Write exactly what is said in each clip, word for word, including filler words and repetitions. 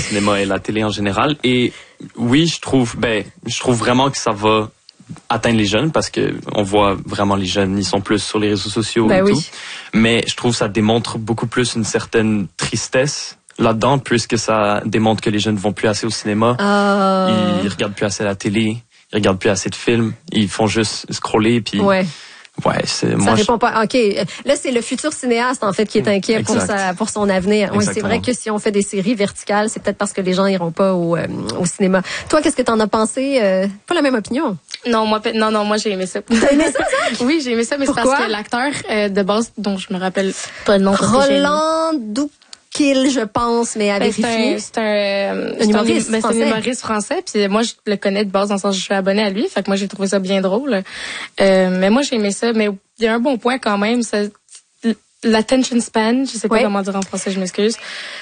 cinéma et la télé en général. Et oui, je trouve, ben, je trouve vraiment que ça va atteindre les jeunes parce que on voit vraiment les jeunes, ils sont plus sur les réseaux sociaux ben et oui. tout. Mais je trouve que ça démontre beaucoup plus une certaine tristesse là-dedans, puisque ça démontre que les jeunes ne vont plus assez au cinéma, euh... ils regardent plus assez la télé, ils regardent plus assez de films, ils font juste scroller puis. Ouais. Ouais, c'est ça moi. répond je... pas. Ok, là c'est le futur cinéaste en fait qui est inquiet exact. pour sa pour son avenir. Oui, c'est vrai que si on fait des séries verticales, c'est peut-être parce que les gens iront pas au euh, au cinéma. Toi, qu'est-ce que t'en as pensé euh, Pas la même opinion. Non, moi non non, moi j'ai aimé ça. T'as aimé ça, Zach? Oui, j'ai aimé ça, mais c'est parce que l'acteur euh, de base dont je me rappelle pas le nom. Roland Doukil, je pense, mais à ben, vérifier. C'est un, c'est un, un humoriste un, français. C'est un humoriste français. Puis moi, je le connais de base dans le sens que je suis abonnée à lui. Fait que moi, j'ai trouvé ça bien drôle. Euh, mais moi, j'ai aimé ça. Mais il y a un bon point quand même. Ça, l'attention span, je sais pas oui. comment dire en français, je m'excuse.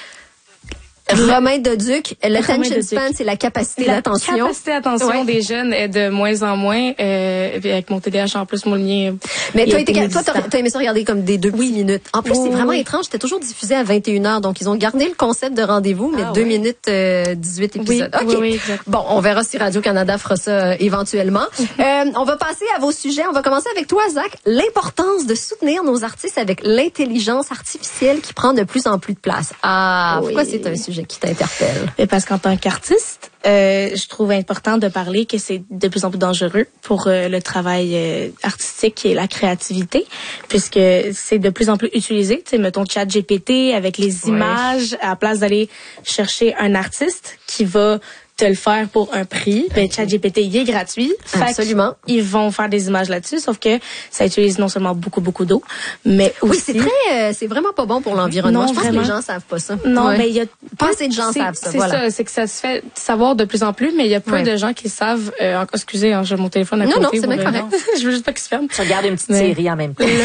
Romain Doduc, l'attention span, c'est la capacité la d'attention. La capacité d'attention ouais. des jeunes est de moins en moins. Euh, avec mon T D A H en plus, mon lien. Mais toi, toi, t'as, t'as aimé ça regarder comme des deux oui. minutes. En plus, oui, c'est vraiment oui. étrange. C'était toujours diffusé à vingt et une heures. Donc, ils ont gardé le concept de rendez-vous, mais ah, deux oui. minutes, euh, dix-huit épisodes. Oui, OK. Oui, oui, exact. Bon, on verra si Radio-Canada fera ça euh, éventuellement. euh, on va passer à vos sujets. On va commencer avec toi, Zach. L'importance de soutenir nos artistes avec l'intelligence artificielle qui prend de plus en plus de place. Ah, oui. Pourquoi c'est un sujet qui t'interpelle? Et parce qu'en tant qu'artiste, euh, je trouve important de parler que c'est de plus en plus dangereux pour euh, le travail euh, artistique et la créativité, puisque c'est de plus en plus utilisé. Tu sais, mettons ChatGPT avec les ouais. images, à la place d'aller chercher un artiste qui va te le faire pour un prix. Ben, ChatGPT, il est gratuit. Absolument. Ils vont faire des images là-dessus, sauf que ça utilise non seulement beaucoup, beaucoup d'eau, mais aussi... Oui, c'est très, euh, c'est vraiment pas bon pour l'environnement. Non, je pense vraiment. que les gens savent pas ça. Non, ouais. mais il y a... Pas assez de gens savent ça, C'est voilà. ça, c'est que ça se fait savoir de plus en plus, mais il y a peu ouais. de gens qui savent... Euh, excusez, hein, j'ai mon téléphone à non, côté. Non, non, c'est bien correct. Je veux juste pas qu'il se ferme. Tu regardes une petite mais... série en même temps. Le...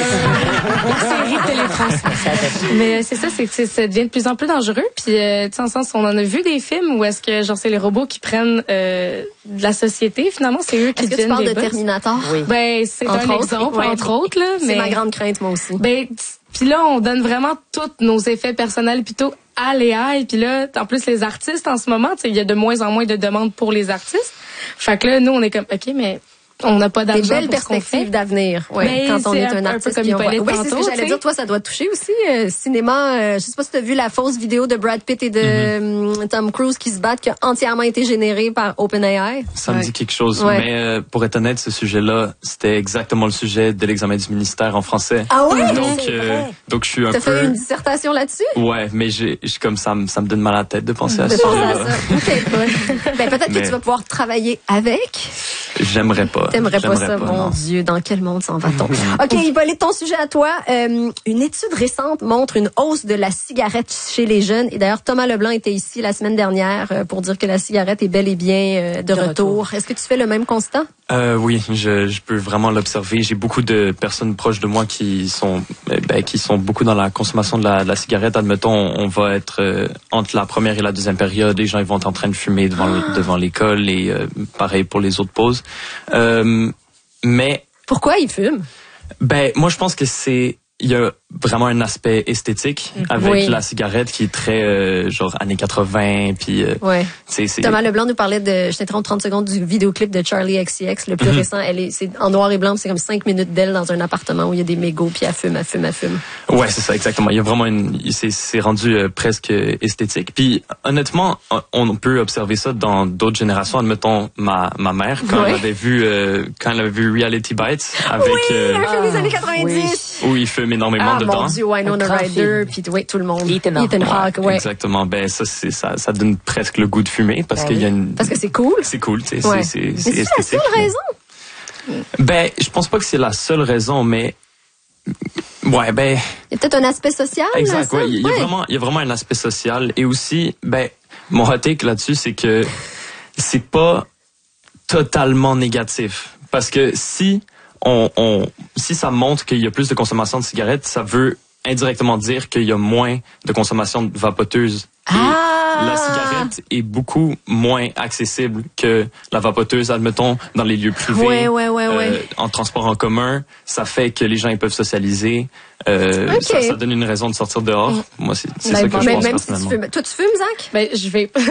La série de Télé-France. Mais c'est ça, c'est que ça devient de plus en plus dangereux. Puis, euh, tu sais, en sens, on en a vu des films où est-ce que, genre, c'est les robots qui prennent... Euh, de la société, finalement, c'est eux qui Est-ce que tu parles de boss. Terminator? Oui. Ben, c'est entre un autres, exemple, ouais. entre autres, là. C'est mais... ma grande crainte, moi aussi. Ben, puis là, on donne vraiment tous nos effets personnels plutôt à l'A I. Puis là, en plus, les artistes, en ce moment, tu sais, il y a de moins en moins de demandes pour les artistes. Fait que là, nous, on est comme, OK, mais on n'a pas d'argent. Des belles perspectives d'avenir, oui, mais quand on est un, un artiste. Peu comme voit... Oui, tantôt, c'est ce que j'allais dire. Toi, ça doit toucher aussi. Euh, cinéma, euh, je sais pas si tu as vu la fausse vidéo de Brad Pitt et de mm-hmm. Tom Cruise qui se battent, qui a entièrement été générée par OpenAI. Ça ouais. me dit quelque chose. Ouais. Mais euh, pour être honnête, ce sujet-là, c'était exactement le sujet de l'examen du ministère en français. Ah oui? Donc, euh, donc je suis un T'as peu... fait une dissertation là-dessus? Ouais, mais j'ai, j'ai comme ça, ça me donne mal à la tête de penser à de ça. penser à ça. OK. Ben, peut-être mais... que tu vas pouvoir travailler avec. J'aimerais pas. T'aimerais J'aimerais pas ça, pas, mon non. Dieu, dans quel monde s'en va-t-on? OK, Hippolyte, ton sujet à toi. Euh, une étude récente montre une hausse de la cigarette chez les jeunes. Et d'ailleurs, Thomas Leblanc était ici la semaine dernière euh, pour dire que la cigarette est bel et bien euh, de, de retour. retour. Est-ce que tu fais le même constat? Euh, oui, je, je peux vraiment l'observer. J'ai beaucoup de personnes proches de moi qui sont, ben, qui sont beaucoup dans la consommation de la, de la cigarette. Admettons, on va être euh, entre la première et la deuxième période. Les gens ils vont être en train de fumer devant, ah. devant l'école et euh, pareil pour les autres pauses. Euh, mais pourquoi ils fument? Ben, moi, je pense que c'est, il y a vraiment un aspect esthétique avec oui. la cigarette qui est très euh, genre années quatre-vingts puis euh, ouais. c'est, c'est Thomas Leblanc nous parlait de je t'interromps trente secondes du vidéoclip de Charlie X C X le plus mm-hmm. récent. Elle est c'est en noir et blanc, c'est comme cinq minutes d'elle dans un appartement où il y a des mégots puis elle fume, elle fume, elle fume. Ouais, c'est ça exactement. Il y a vraiment une c'est c'est rendu euh, presque esthétique. Puis honnêtement, on peut observer ça dans d'autres générations. Admettons ma ma mère quand ouais. elle avait vu euh, quand elle avait vu Reality Bites avec oui, euh, un film des années quatre-vingt-dix oui. où il fume énormément ah, dedans. Mon Dieu, Winona Ryder, puis oui, tout le monde. Ethan, Ethan Hawke, ouais. Exactement. Ben ça, c'est ça, ça donne presque le goût de fumer parce ben qu'il oui. y a une. Parce que c'est cool. C'est cool, tu sais. Ouais. C'est, c'est, c'est, c'est la seule raison. Ben, je pense pas que c'est la seule raison, mais ouais, ben. Il y a peut-être un aspect social. Exact. Là, ouais. Il y a ouais. vraiment, il y a vraiment un aspect social et aussi, ben, mon hot take là-dessus, c'est que c'est pas totalement négatif parce que si On, on, si ça montre qu'il y a plus de consommation de cigarettes, ça veut indirectement dire qu'il y a moins de consommation de vapoteuse. Et ah! la cigarette est beaucoup moins accessible que la vapoteuse, admettons, dans les lieux privés, ouais, ouais, ouais, euh, ouais. en transport en commun. Ça fait que les gens ils peuvent socialiser. Euh, okay. ça, ça donne une raison de sortir dehors. Moi, c'est, c'est ben, ça que bon, je mais pense même personnellement. Si tu fumes. Toi, tu fumes, Zach? Ben, je vais